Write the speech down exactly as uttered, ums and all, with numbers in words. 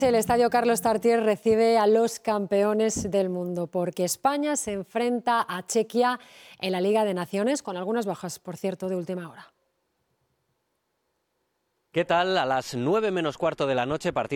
El Estadio Carlos Tartiere recibe a los campeones del mundo porque España se enfrenta a Chequia en la Liga de Naciones, con algunas bajas, por cierto, de última hora. ¿Qué tal? A las nueve menos cuarto de la noche, partido